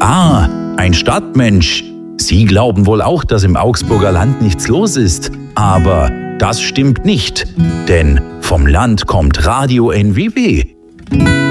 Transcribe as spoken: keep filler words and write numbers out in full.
Ah, ein Stadtmensch. Sie glauben wohl auch, dass im Augsburger Land nichts los ist. Aber das stimmt nicht, denn vom Land kommt Radio N W B.